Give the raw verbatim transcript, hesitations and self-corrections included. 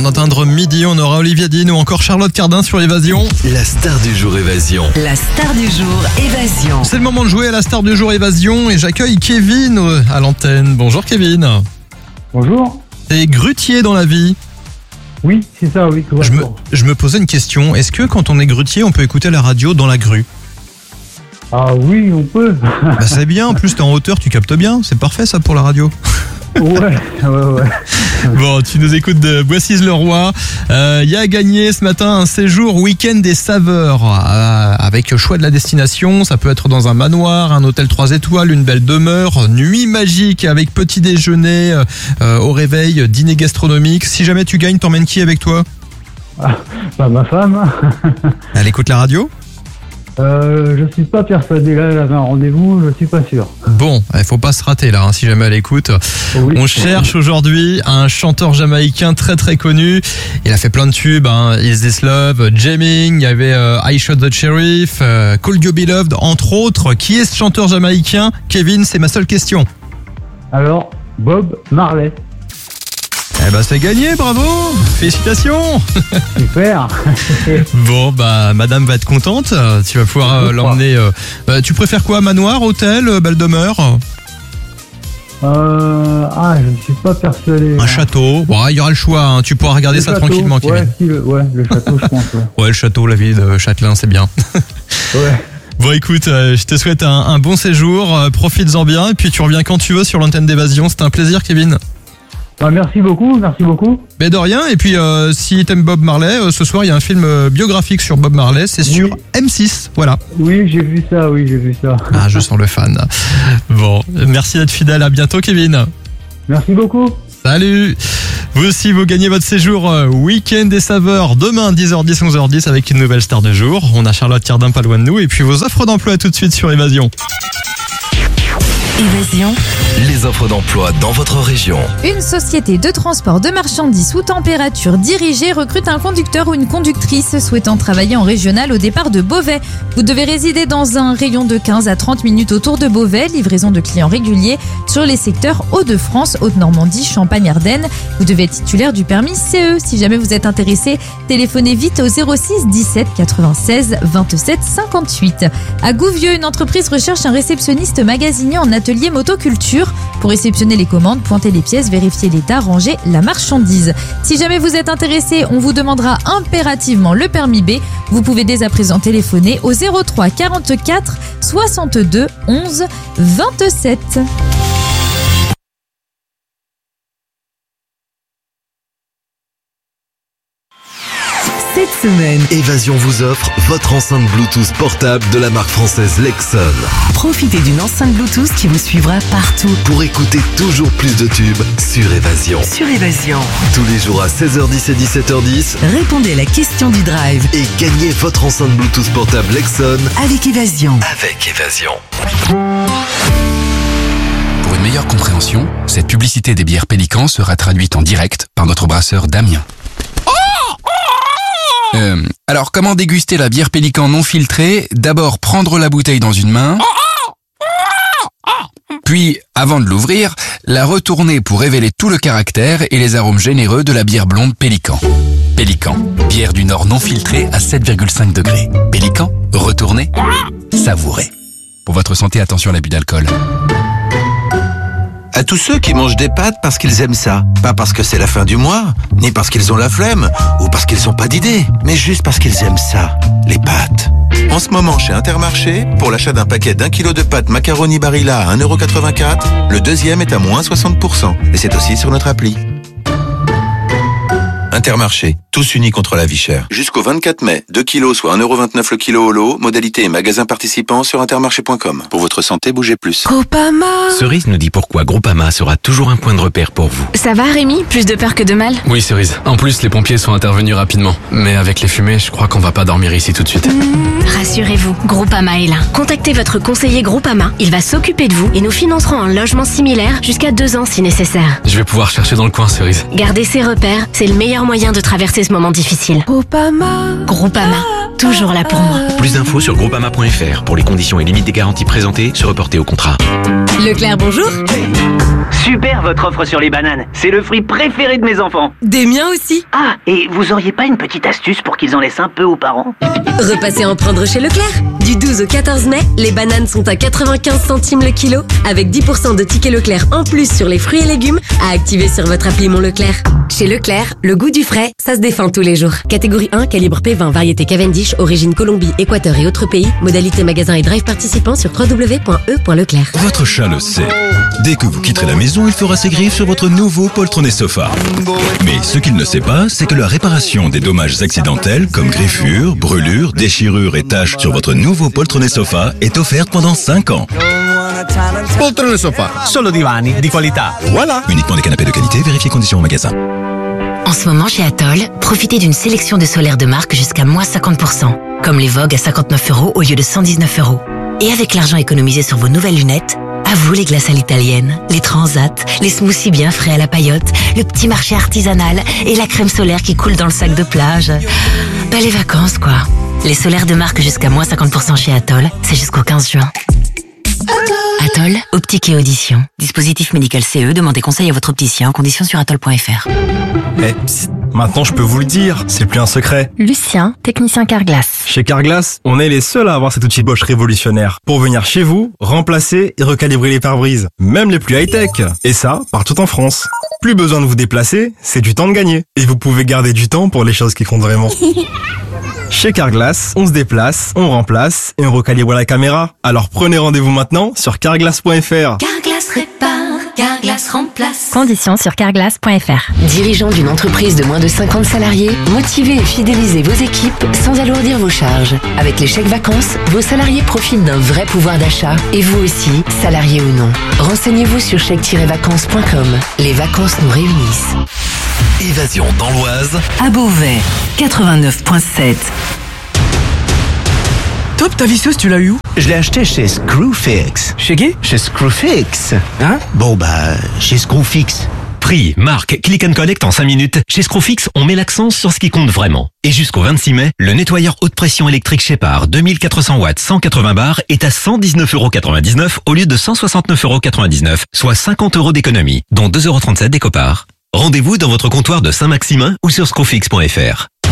Avant d'atteindre midi, on aura Olivia Dean ou encore Charlotte Cardin sur Évasion. La star du jour Évasion. La star du jour Évasion. C'est le moment de jouer à la star du jour Évasion et j'accueille Kevin à l'antenne. Bonjour Kevin. Bonjour. T'es grutier dans la vie. Oui, c'est ça, oui. Je me, je me posais une question. Est-ce que quand on est grutier, on peut écouter la radio dans la grue ? Ah oui, on peut. Bah c'est bien, en plus t'es en hauteur, tu captes bien. C'est parfait ça pour la radio. Ouais, ouais, ouais. Bon, tu nous écoutes de Boissy-le-Roi. Il euh, y a gagné ce matin un séjour week-end des saveurs euh, avec choix de la destination. Ça peut être dans un manoir, un hôtel trois étoiles, une belle demeure, nuit magique avec petit déjeuner euh, au réveil, dîner gastronomique. Si jamais tu gagnes, t'emmènes qui avec toi ? Ah, bah ma femme. Elle écoute la radio ? Euh, je suis pas persuadé, là, elle avait un rendez-vous, je suis pas sûr. Bon, il faut pas se rater là, hein, si jamais elle écoute. Oui. On cherche aujourd'hui un chanteur jamaïcain très très connu. Il a fait plein de tubes, hein. Is This Love, Jamming, il y avait euh, I Shot the Sheriff, euh, Call You Beloved, entre autres. Qui est ce chanteur jamaïcain ? Kevin, c'est ma seule question. Alors, Bob Marley. Eh ben c'est gagné, bravo, félicitations. Super. Bon bah madame va être contente, tu vas pouvoir euh, l'emmener. Euh, bah, tu préfères quoi, manoir, hôtel, euh, belle demeure ? Euh, ah, je ne suis pas persuadé. Un château, bon, il y aura le choix, hein. Tu pourras regarder Le ça château, tranquillement, Kevin. Ouais, si, le, ouais, le château, je pense. Ouais. Ouais, le château, la ville de Châtelain, c'est bien. Ouais. Bon écoute, euh, je te souhaite un, un bon séjour, euh, profites-en bien et puis tu reviens quand tu veux sur l'antenne d'Évasion. C'était un plaisir, Kevin. Bah, merci beaucoup, merci beaucoup. Mais de rien, et puis euh, si t'aimes Bob Marley, euh, ce soir il y a un film euh, biographique sur Bob Marley, c'est sur Oui. M six, voilà. Oui, j'ai vu ça, oui, j'ai vu ça. Ah, je sens le fan. Bon, merci d'être fidèle, à bientôt Kevin. Merci beaucoup. Salut. Vous aussi, vous gagnez votre séjour euh, Week-end des saveurs demain dix heures dix, onze heures dix avec une nouvelle star de jour. On a Charlotte Cardin pas loin de nous et puis vos offres d'emploi tout de suite sur Évasion. Évasion. Les offres d'emploi dans votre région. Une société de transport de marchandises sous température dirigée recrute un conducteur ou une conductrice souhaitant travailler en régional au départ de Beauvais. Vous devez résider dans un rayon de quinze à trente minutes autour de Beauvais, livraison de clients réguliers sur les secteurs Hauts-de-France, Haute-Normandie, Champagne-Ardenne. Vous devez être titulaire du permis C E. Si jamais vous êtes intéressé, téléphonez vite au zéro six dix-sept quatre-vingt-seize vingt-sept cinquante-huit. À Gouvieux, une entreprise recherche un réceptionniste magasinier en atelier motoculture. Pour réceptionner les commandes, pointer les pièces, vérifier l'état, ranger la marchandise. Si jamais vous êtes intéressé, on vous demandera impérativement le permis B. Vous pouvez dès à présent téléphoner au zéro trois quarante-quatre soixante-deux onze vingt-sept. Cette semaine, Évasion vous offre votre enceinte Bluetooth portable de la marque française Lexon. profitez d'une enceinte Bluetooth qui vous suivra partout. Pour écouter toujours plus de tubes sur Évasion. Sur Évasion. Tous les jours à seize heures dix et dix-sept heures dix. Répondez à la question du drive Et gagnez votre enceinte Bluetooth portable Lexon avec Évasion. avec Évasion. Pour une meilleure compréhension, cette publicité des bières Pélican sera traduite en direct par notre brasseur Damien. Euh, alors, comment déguster la bière Pélican non filtrée ? D'abord, prendre la bouteille dans une main, puis, avant de l'ouvrir, la retourner pour révéler tout le caractère et les arômes généreux de la bière blonde Pélican. Pélican, bière du Nord non filtrée à sept virgule cinq degrés. Pélican, retournez, savourez. Pour votre santé, attention à l'abus d'alcool. À tous ceux qui mangent des pâtes parce qu'ils aiment ça. Pas parce que c'est la fin du mois, ni parce qu'ils ont la flemme, ou parce qu'ils n'ont pas d'idée, mais juste parce qu'ils aiment ça, les pâtes. En ce moment, chez Intermarché, pour l'achat d'un paquet d'un kilo de pâtes macaroni Barilla à un euro quatre-vingt-quatre, le deuxième est à moins soixante pour cent. Et c'est aussi sur notre appli. Intermarché, tous unis contre la vie chère. Jusqu'au vingt-quatre mai, deux kilos soit un euro vingt-neuf le kilo au lot, modalité et magasin participant sur intermarché point com. Pour votre santé, bougez plus. Groupama. Cerise nous dit pourquoi Groupama sera toujours un point de repère pour vous. Ça va Rémi ? Plus de peur que de mal ? Oui Cerise, en plus les pompiers sont intervenus rapidement. Mais avec les fumées, je crois qu'on va pas dormir ici tout de suite. Mmh, rassurez-vous, Groupama est là. Contactez votre conseiller Groupama, il va s'occuper de vous et nous financerons un logement similaire jusqu'à deux ans si nécessaire. Je vais pouvoir chercher dans le coin Cerise. Gardez ses repères, c'est le meilleur moyen de traverser ce moment difficile. Groupama. Groupama, toujours là pour moi. Plus d'infos sur groupama point f r pour les conditions et limites des garanties présentées, se reporter au contrat. Leclerc, bonjour. Super votre offre sur les bananes. C'est le fruit préféré de mes enfants. Des miens aussi. Ah, et vous auriez pas une petite astuce pour qu'ils en laissent un peu aux parents? Repassez en prendre chez Leclerc. Du douze au quatorze mai, les bananes sont à quatre-vingt-quinze centimes le kilo, avec dix pour cent de tickets Leclerc en plus sur les fruits et légumes à activer sur votre appli Mon Leclerc. Chez Leclerc, le goût du frais, ça se défend tous les jours. Catégorie un, calibre P vingt, variété Cavendish, origine Colombie, Équateur et autres pays. Modalité magasin et drive participant sur w w w point e point leclerc. Votre chat le sait. Dès que vous quitterez la maison, il fera ses griffes sur votre nouveau poltronné sofa. Mais ce qu'il ne sait pas, c'est que la réparation des dommages accidentels comme griffures, brûlures, déchirures et taches sur votre nouveau poltronné sofa est offerte pendant cinq ans. Poltrone sofa, solo divani di qualità. Voilà. Uniquement des canapés de qualité, vérifiez conditions au magasin. En ce moment chez Atoll, profitez d'une sélection de solaires de marque jusqu'à moins cinquante pour cent, comme les Vogue à cinquante-neuf euros au lieu de cent dix-neuf euros. Et avec l'argent économisé sur vos nouvelles lunettes, à vous les glaces à l'italienne, les transats, les smoothies bien frais à la paillote, le petit marché artisanal et la crème solaire qui coule dans le sac de plage. Bah les vacances quoi. Les solaires de marque jusqu'à moins cinquante pour cent chez Atoll, c'est jusqu'au quinze juin. Atoll, optique et audition. Dispositif médical C E, demandez conseil à votre opticien, conditions sur atoll point f r. Eh, psst, maintenant je peux vous le dire, c'est plus un secret. Lucien, technicien Carglass. Chez Carglass, on est les seuls à avoir cet outil Bosch révolutionnaire pour venir chez vous, remplacer et recalibrer les pare-brises, même les plus high-tech. Et ça, partout en France. Plus besoin de vous déplacer, c'est du temps de gagner. Et vous pouvez garder du temps pour les choses qui comptent vraiment. Chez Carglass, on se déplace, on remplace et on recalibre la caméra. Alors prenez rendez-vous maintenant sur carglass point f r. Carglass répare, Carglass remplace. Conditions sur carglass point f r. Dirigeant d'une entreprise de moins de cinquante salariés, motivez et fidélisez vos équipes sans alourdir vos charges. Avec les chèques vacances, vos salariés profitent d'un vrai pouvoir d'achat. Et vous aussi, salariés ou non. Renseignez-vous sur chèque tiret vacances point com. Les vacances nous réunissent. Évasion dans l'Oise. À Beauvais, quatre-vingt-neuf point sept. Top, ta visseuse, tu l'as eu où? Je l'ai acheté chez Screwfix. Chez qui? Chez Screwfix. Hein? Bon bah, chez Screwfix. Prix, marque, click and collect en cinq minutes. Chez Screwfix, on met l'accent sur ce qui compte vraiment. Et jusqu'au vingt-six mai, le nettoyeur haute pression électrique Shepard deux mille quatre cents watts cent quatre-vingts bars est à cent dix-neuf euros quatre-vingt-dix-neuf au lieu de cent soixante-neuf euros quatre-vingt-dix-neuf, soit cinquante euros d'économie, dont deux euros trente-sept d'éco-part. Rendez-vous dans votre comptoir de Saint-Maximin ou sur screwfix point f r.